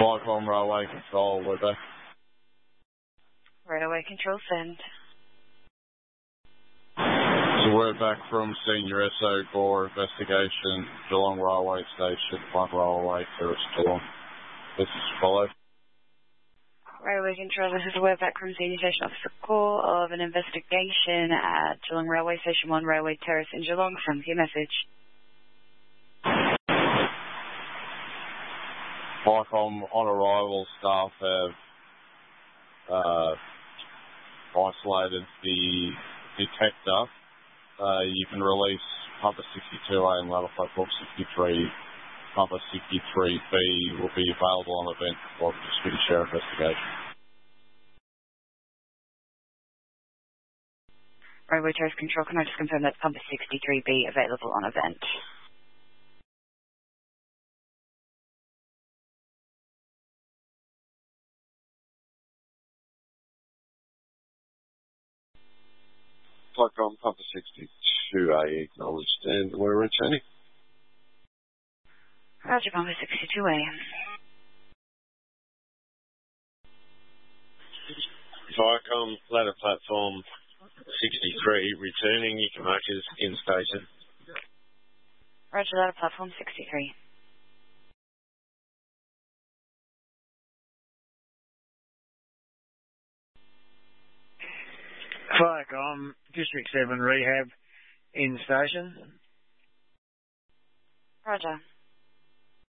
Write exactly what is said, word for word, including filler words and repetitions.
Viacom Railway Control, we're back. Railway Control, send. So we're back from Senior S O Gore Investigation, Geelong Railway Station, One Railway, Terrace, Geelong. This is followed. Railway Control, this is word back from Senior Station Officer call of an investigation at Geelong Railway Station one Railway Terrace in Geelong. Send your message. Viacom, on arrival, staff have uh, isolated the detector. Uh, you can release pumper sixty-two A and ladder platform sixty-three. Pumper sixty-three B will be available on event while we just finish our investigation. Railway Terrace Control, can I just confirm that pumper sixty-three B available on event? Viacom, pumper sixty-two A acknowledged, and we're returning. Roger, pumper sixty-two A. Viacom, ladder platform sixty-three, returning. You can mark as in station. Roger, ladder platform sixty-three. Viacom, District seven Rehab, in station. Roger.